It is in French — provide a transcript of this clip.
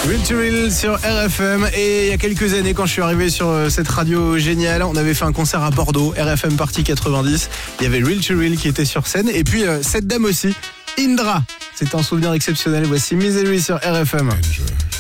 Real to Real sur RFM. Et il y a quelques années, quand je suis arrivé sur cette radio géniale, on avait fait un concert à Bordeaux, RFM Party 90. Il y avait Real to Real qui était sur scène. Et puis cette dame aussi, Indra. C'était un souvenir exceptionnel. Voici Misery sur RFM. Enjoy.